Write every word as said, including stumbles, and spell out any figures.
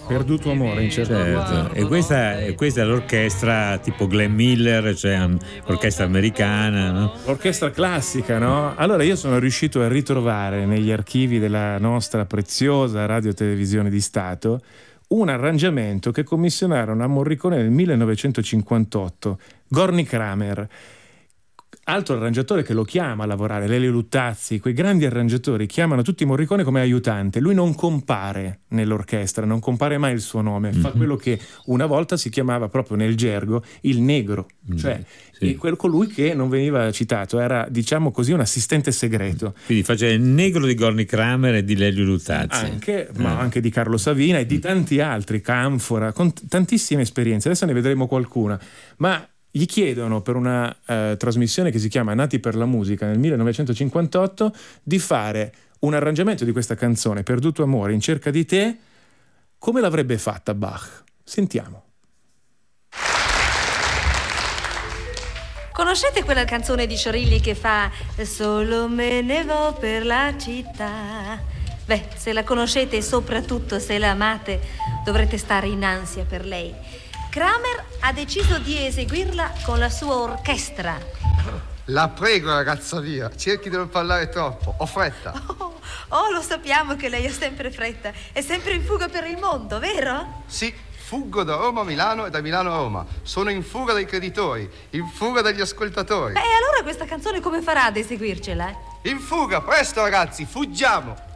Perduto amore in cerca. Certo. E questa, e questa è l'orchestra tipo Glenn Miller, cioè l'orchestra americana, no? L'orchestra classica, no? Allora io sono riuscito a ritrovare negli archivi della nostra preziosa Radio Televisione di Stato un arrangiamento che commissionarono a Morricone nel millenovecentocinquantotto, Gorny Kramer, altro arrangiatore che lo chiama a lavorare, Lelio Luttazzi, quei grandi arrangiatori chiamano tutti Morricone come aiutante. Lui non compare nell'orchestra, non compare mai il suo nome, mm-hmm. fa quello che una volta si chiamava proprio nel gergo il negro, mm-hmm. cioè sì. quello, colui che non veniva citato, era diciamo così un assistente segreto. Quindi faceva il negro di Gorny Kramer e di Lelio Luttazzi. Anche, eh. ma anche di Carlo Savina e di tanti altri, Canfora, con t- tantissime esperienze. Adesso ne vedremo qualcuna, ma gli chiedono per una uh, trasmissione che si chiama Nati per la musica nel millenovecentocinquantotto di fare un arrangiamento di questa canzone, Perduto amore in cerca di te. Come l'avrebbe fatta Bach? Sentiamo. Conoscete quella canzone di Sciorilli che fa Solo me ne vo per la città? Beh, se la conoscete e soprattutto se la amate, dovrete stare in ansia per lei. Kramer ha deciso di eseguirla con la sua orchestra. La prego, ragazza mia, cerchi di non parlare troppo, ho fretta. Oh, oh, lo sappiamo che lei ha sempre fretta, è sempre in fuga per il mondo, vero? Sì, fuggo da Roma a Milano e da Milano a Roma. Sono in fuga dai creditori, in fuga dagli ascoltatori. E allora questa canzone come farà ad eseguircela? In fuga, presto ragazzi, fuggiamo!